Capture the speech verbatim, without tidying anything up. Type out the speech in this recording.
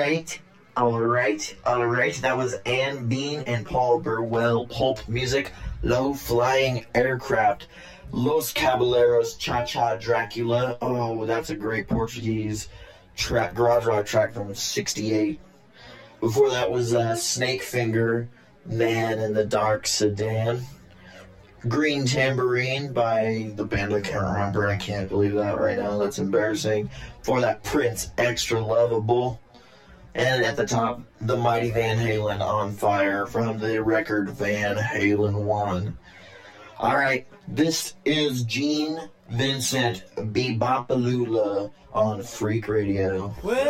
right. All right. All right. That was Anne Bean and Paul Burwell. Pulp music. Low Flying Aircraft. Los Caballeros, Cha Cha Dracula. Oh, that's a great Portuguese track, garage rock track from sixty-eight. Before that was uh, Snake Finger, Man in the Dark Sedan. Green Tambourine by the band I can't remember. I can't believe that right now. That's embarrassing. Before that, Prince, Extra Lovable. And at the top, the mighty Van Halen, On Fire, from the record Van Halen one. Alright, this is Gene Vincent Bebopalula on Freak Radio.